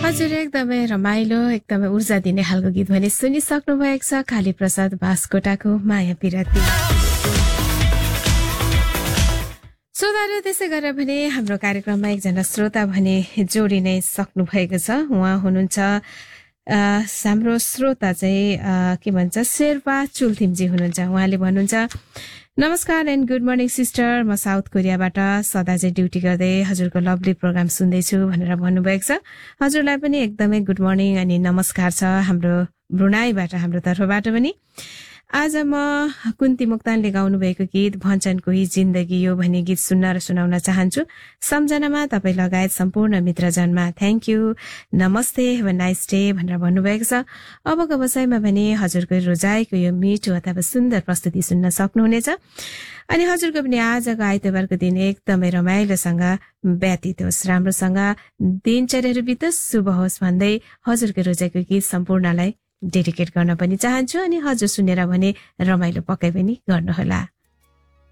हजुर एकदमै रमाइलो एकदमै ऊर्जा दिने खालको गीत भने सुनिसक्नु भएको छ काली प्रसाद बास्कोटाको माया पिराती। श्रोताहरू त्यसै गरेर भने हाम्रो कार्यक्रममा एकजना श्रोता भने जोडी नै सक्नु भएको छ। उहाँ हुनुहुन्छ हाम्रो श्रोता चाहिँ के भन्छ शेर्पा चुल्थिमजी हुनुहुन्छ। उहाँले भन्नुहुन्छ नमस्कार एन्ड गुड मर्निङ सिस्टर, म साउथ कोरियाबाट सदा चाहिँ ड्युटी गर्दै हजुरको लभली प्रोग्राम सुन्दैछु भनेर भन्नुभएको छ। हजुरलाई पनि एकदमै गुड मर्निङ अनि नमस्कार छ हाम्रो ब्रुनाईबाट, हाम्रो तर्फबाट पनि। आज म कुन्ती मोक्तानले गाउनु भएको गीत भन्छन् कोही जिन्दगी यो भन्ने गीत सुन्न र सुनाउन चाहन्छु। सम्झनामा तपाईँ लगायत सम्पूर्ण मित्रजनमा थ्याङ्क यू, नमस्ते, हेभ अ नाइस डे भनेर भन्नुभएको छ। अबको बसाइमा भने हजुरको रोजाइको यो मिठो अथवा सुन्दर प्रस्तुति सुन्न सक्नुहुनेछ। अनि हजुरको पनि आजको आइतबारको दिन एकदमै रमाइलोसँग व्यतीत होस्, राम्रोसँग दिनचर्याहरू बितोस्, शुभ होस् भन्दै हजुरको रोजाइको गीत सम्पूर्णलाई डेडिकेट गर्न पनि चाहन्छु। अनि हजुर सुनेर भने रमाइलो पक्कै पनि गर्नुहोला।